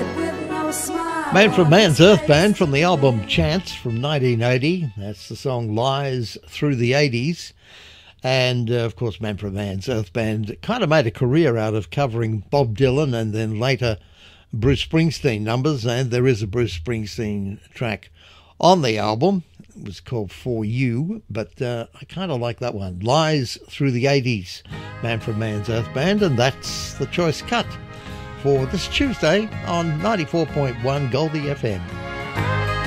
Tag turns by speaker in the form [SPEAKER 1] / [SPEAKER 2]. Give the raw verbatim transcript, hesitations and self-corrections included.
[SPEAKER 1] Manfred Mann's Earth Band from the album Chance from nineteen eighty. That's the song Lies Through the eighties. And, uh, of course, Manfred Mann's Earth Band kind of made a career out of covering Bob Dylan and then later Bruce Springsteen numbers. And there is a Bruce Springsteen track on the album. It was called For You, but uh, I kind of like that one. Lies Through the eighties, Manfred Mann's Earth Band. And that's the choice cut for this Tuesday on ninety-four point one Goldie F M.